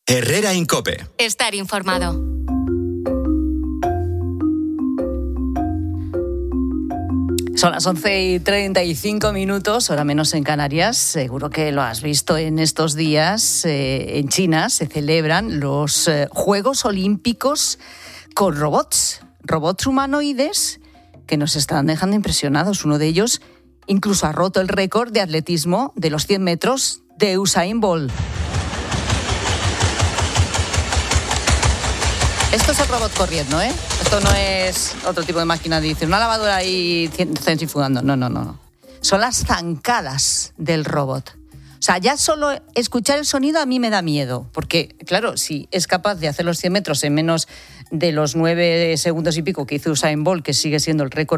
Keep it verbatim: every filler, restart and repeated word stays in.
Herrera en COPE. Estar informado. Son las once y treinta y cinco minutos, hora menos en Canarias. Seguro que lo has visto en estos días. Eh, en China se celebran los eh, Juegos Olímpicos con robots. Robots humanoides que nos están dejando impresionados. Uno de ellos incluso ha roto el récord de atletismo de los cien metros de Usain Bolt. Esto es el robot corriendo, ¿eh? Esto no es otro tipo de máquina, dice, una lavadora ahí centrifugando. No, no, no, no. Son las zancadas del robot. O sea, ya solo escuchar el sonido a mí me da miedo. Porque, claro, si es capaz de hacer los cien metros en menos de los nueve segundos y pico que hizo Usain Bolt, que sigue siendo el récord